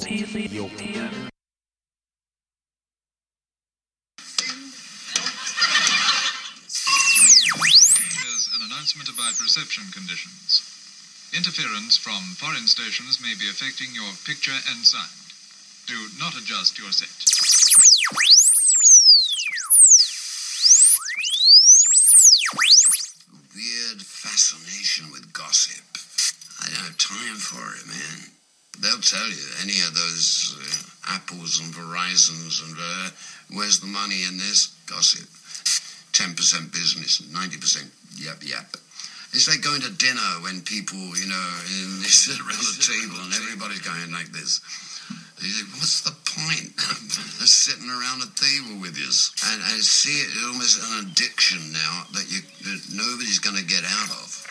Ethiopia. Here's an announcement about reception conditions. Interference from foreign stations may be affecting your picture and sound. Do not adjust your set. Weird fascination with gossip. I don't have time for it, man. They'll tell you, any of those Apples and Verizons and where's the money in this? Gossip. 10% business, 90% yap. It's like going to dinner when people, they sit around a table and everybody's going like this. You say, what's the point of sitting around a table with you? And I see it almost an addiction now that nobody's going to get out of.